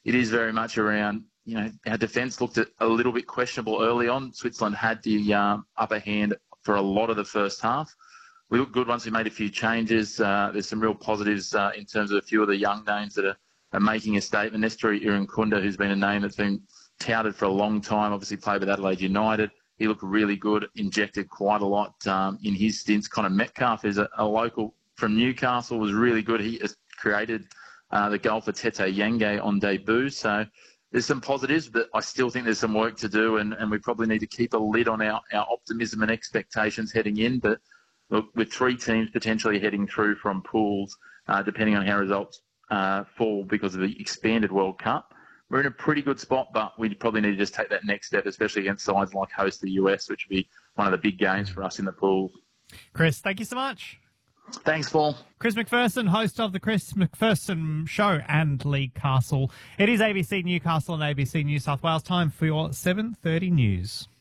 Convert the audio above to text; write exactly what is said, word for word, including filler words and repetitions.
it is very much around, you know, our defence looked at a little bit questionable early on. Switzerland had the um, upper hand for a lot of the first half. We looked good once we made a few changes. Uh, there's some real positives uh, in terms of a few of the young names that are, are making a statement. Nestory Irankunda, who's been a name that's been touted for a long time, obviously played with Adelaide United. He looked really good, injected quite a lot um, in his stints. Connor Metcalf is a, a local from Newcastle, was really good. He has created uh, the goal for Tete Yenge on debut. So there's some positives, but I still think there's some work to do, and, and we probably need to keep a lid on our, our optimism and expectations heading in. But look, with three teams potentially heading through from pools, uh, depending on how results uh, fall because of the expanded World Cup, we're in a pretty good spot, but we probably need to just take that next step, especially against sides like host the U S, which would be one of the big games for us in the pool. Chris, thank you so much. Thanks, Paul. Chris McPherson, host of the Chris McPherson Show and League Castle. It is A B C Newcastle and A B C New South Wales. Time for your seven thirty news.